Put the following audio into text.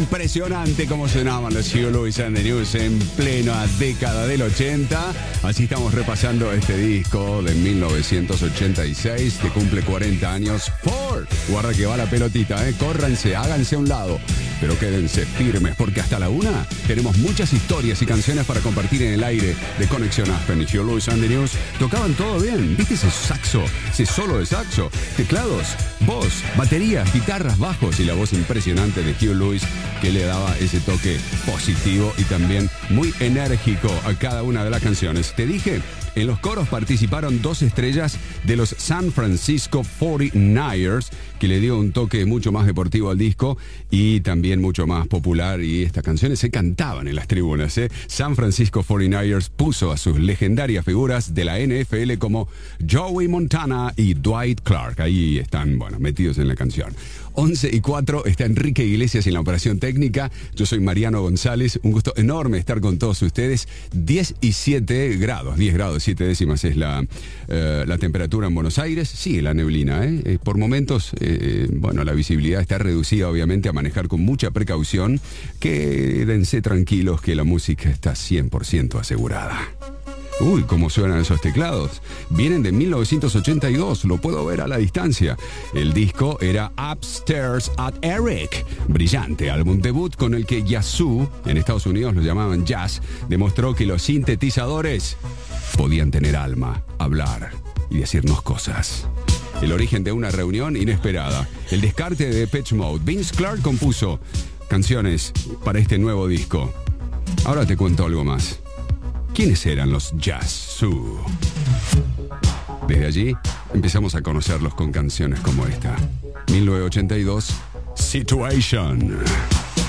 Impresionante cómo sonaban los Huey Lewis and the News en plena década del 80. Así estamos repasando este disco de 1986 que cumple 40 años. Guarda que va la pelotita, córranse, háganse a un lado. Pero quédense firmes porque hasta la 1 tenemos muchas historias y canciones para compartir en el aire de Conexión Aspen. Y Huey Lewis and the News tocaban todo bien. ¿Viste ese saxo? Ese solo de saxo. Teclados, voz, baterías, guitarras, bajos y la voz impresionante de Huey Lewis que le daba ese toque positivo y también muy enérgico a cada una de las canciones. Te dije, en los coros participaron 2 estrellas de los San Francisco 49ers, que le dio un toque mucho más deportivo al disco y también mucho más popular, y estas canciones se cantaban en las tribunas. San Francisco 49ers puso a sus legendarias figuras de la NFL como Joey Montana y Dwight Clark. Ahí están, metidos en la canción. 11:04 está Enrique Iglesias en la operación técnica. Yo soy Mariano González. Un gusto enorme estar con todos ustedes. 10 grados 7 décimas es la temperatura en Buenos Aires. Sigue la neblina, por momentos, la visibilidad está reducida, obviamente, a manejar con mucha precaución. Quédense tranquilos que la música está 100% asegurada. Uy, cómo suenan esos teclados. Vienen de 1982, lo puedo ver a la distancia. El disco era Upstairs at Eric. Brillante álbum debut con el que Yazoo, en Estados Unidos lo llamaban jazz, demostró que los sintetizadores podían tener alma, hablar y decirnos cosas. El origen de una reunión inesperada. El descarte de Depeche Mode. Vince Clarke compuso canciones para este nuevo disco. Ahora te cuento algo más. ¿Quiénes eran los Yazoo? Desde allí empezamos a conocerlos con canciones como esta. 1982, Situation.